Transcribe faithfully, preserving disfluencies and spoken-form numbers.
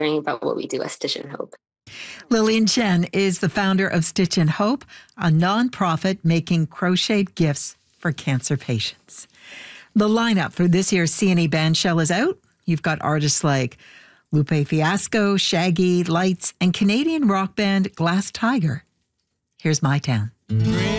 hearing about what we do at Stitch and Hope. Lillian Chen is the founder of Stitch and Hope, a nonprofit making crocheted gifts for cancer patients. The lineup for this year's C and E Bandshell is out. You've got artists like Lupe Fiasco, Shaggy, Lights, and Canadian rock band Glass Tiger. Here's My Town.